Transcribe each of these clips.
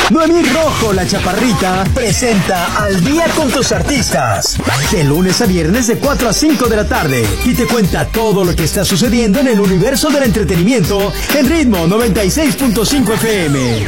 Noemí Rojo, la Chaparrita, presenta Al Día con tus Artistas. De lunes a viernes de 4 a 5 de la tarde. Y te cuenta todo lo que está sucediendo en el universo del entretenimiento en Ritmo 96.5 FM.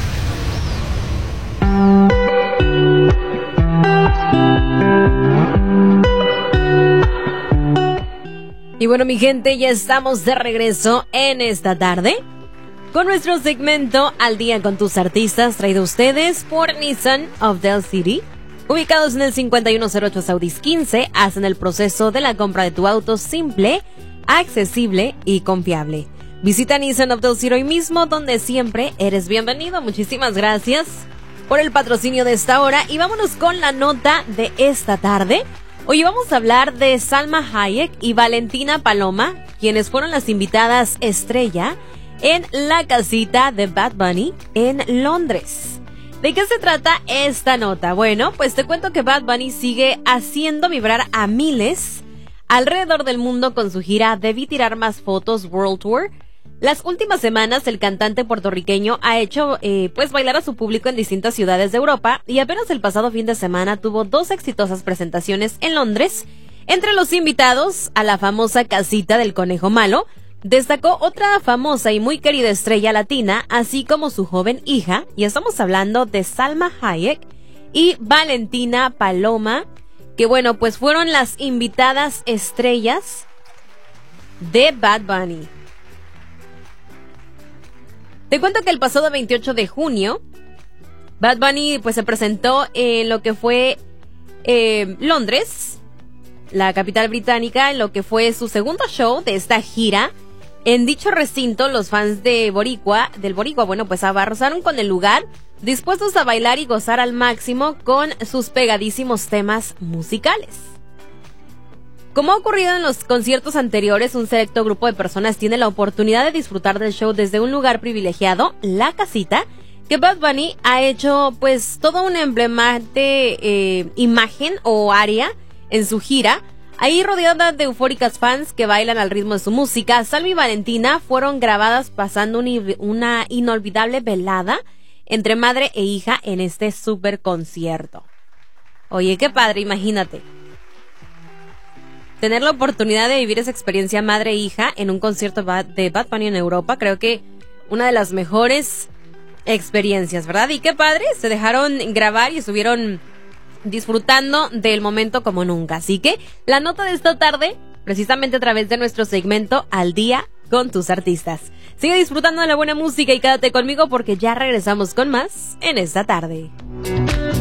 Y bueno, mi gente, ya estamos de regreso en esta tarde con nuestro segmento Al Día con tus Artistas, traído a ustedes por Nissan of Del City. Ubicados en el 5108 Saudis 15, hacen el proceso de la compra de tu auto simple, accesible y confiable. Visita Nissan of Del City hoy mismo, donde siempre eres bienvenido. Muchísimas gracias por el patrocinio de esta hora y vámonos con la nota de esta tarde. Hoy vamos a hablar de Salma Hayek y Valentina Paloma, quienes fueron las invitadas estrella en la casita de Bad Bunny en Londres. ¿De qué se trata esta nota? Bueno, pues te cuento que Bad Bunny sigue haciendo vibrar a miles alrededor del mundo con su gira Debí Tirar Más Fotos World Tour. Las últimas semanas el cantante puertorriqueño ha hecho pues bailar a su público en distintas ciudades de Europa y apenas el pasado fin de semana tuvo 2 exitosas presentaciones en Londres. Entre los invitados a la famosa casita del Conejo Malo, destacó otra famosa y muy querida estrella latina, así como su joven hija, y estamos hablando de Salma Hayek y Valentina Paloma, que bueno, pues fueron las invitadas estrellas de Bad Bunny. Te cuento que el pasado 28 de junio, Bad Bunny pues se presentó en lo que fue Londres, la capital británica, en lo que fue su segundo show de esta gira. En dicho recinto, los fans del Boricua, bueno, pues abarrotaron con el lugar, dispuestos a bailar y gozar al máximo con sus pegadísimos temas musicales. Como ha ocurrido en los conciertos anteriores, un selecto grupo de personas tiene la oportunidad de disfrutar del show desde un lugar privilegiado, la casita, que Bad Bunny ha hecho pues todo un emblemático imagen o área en su gira. Ahí, rodeada de eufóricas fans que bailan al ritmo de su música, Salma y Valentina fueron grabadas pasando una inolvidable velada entre madre e hija en este super concierto. Oye, qué padre, imagínate tener la oportunidad de vivir esa experiencia madre e hija en un concierto de Bad Bunny en Europa. Creo que una de las mejores experiencias, ¿verdad? Y qué padre, se dejaron grabar y estuvieron disfrutando del momento como nunca. Así que la nota de esta tarde, precisamente a través de nuestro segmento Al Día con tus Artistas. Sigue disfrutando de la buena música y quédate conmigo porque ya regresamos con más en esta tarde.